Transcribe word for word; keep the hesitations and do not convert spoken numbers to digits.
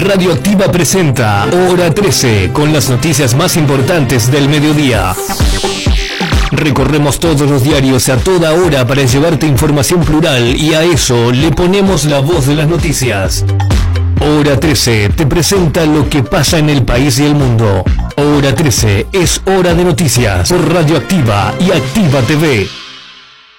Radioactiva presenta Hora trece con las noticias más importantes del mediodía. Recorremos todos los diarios a toda hora para llevarte información plural y a eso le ponemos la voz de las noticias. Hora trece te presenta lo que pasa en el país y el mundo. Hora trece es hora de noticias por Radioactiva y Activa T V.